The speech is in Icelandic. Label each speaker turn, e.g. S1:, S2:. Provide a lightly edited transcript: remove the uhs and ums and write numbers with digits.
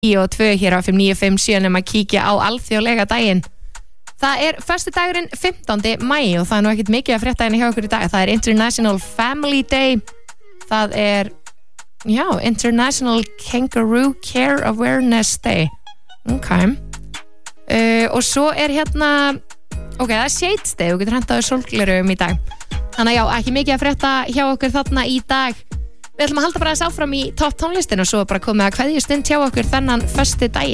S1: og 2 hér á 595 að kíkja á alþjóðlega daginn. Það föstudagurinn 15. maí og það nú ekkert mikið að frétta hjá okkur í dag. Það International Family Day. Það International Kangaroo Care Awareness Day. Ok. Og svo hérna, það Shades Day, þú getur hentaði sólglerum í dag. Þannig að ekki mikið að frétta hjá okkur þarna í dag. Við ætlum að halda bara þess áfram í topp tónlistin og svo bara komið að kveðjustund hjá okkur þennan föstudaginn.